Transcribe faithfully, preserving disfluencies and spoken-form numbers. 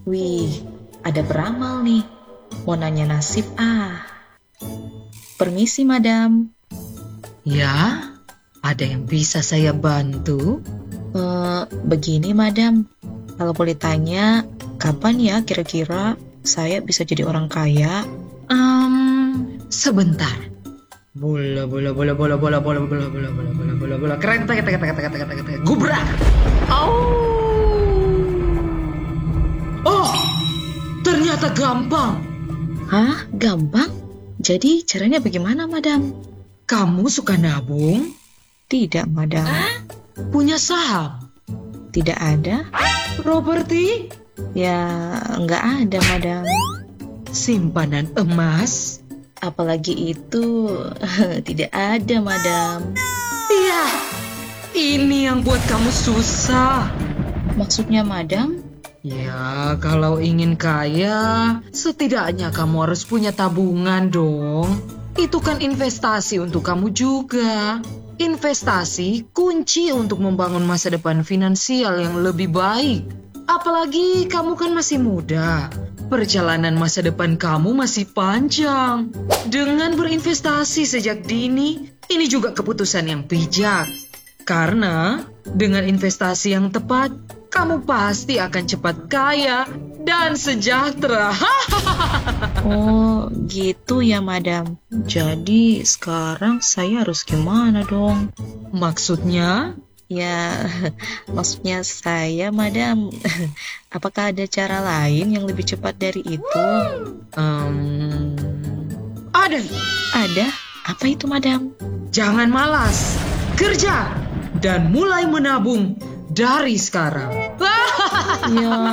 Wih, ada peramal nih. Mau nanya nasib ah. Permisi, madam. Ya, ada yang bisa saya bantu? Eh, begini, madam. Kalau boleh tanya, kapan ya kira-kira saya bisa jadi orang kaya? Um, sebentar. Bola, bola, bola, bola, bola, bola, bola, bola, bola, bola, bola, bola, keren, kata, kata, kata, kata, kata, kata, gubrak. Oh, oh, ternyata gampang. Hah, gampang? Jadi caranya bagaimana, madam? Kamu suka nabung? Tidak, madam. Punya saham? Tidak ada. Properti? Ya, nggak ada, madam. Simpanan emas? Apalagi itu tidak ada, madam. Iya, ini yang buat kamu susah. Maksudnya, madam? Ya, kalau ingin kaya, setidaknya kamu harus punya tabungan dong. Itu kan investasi untuk kamu juga. Investasi kunci untuk membangun masa depan finansial yang lebih baik. Apalagi kamu kan masih muda. Perjalanan masa depan kamu masih panjang. Dengan berinvestasi sejak dini, ini juga keputusan yang bijak. Karena dengan investasi yang tepat, kamu pasti akan cepat kaya dan sejahtera. Oh, gitu ya, madam. Jadi sekarang saya harus gimana dong? Maksudnya? Ya, maksudnya saya, madam. Apakah ada cara lain yang lebih cepat dari itu? Um, ada. Ada? Apa itu, madam? Jangan malas. Kerja dan mulai menabung dari sekarang. Ya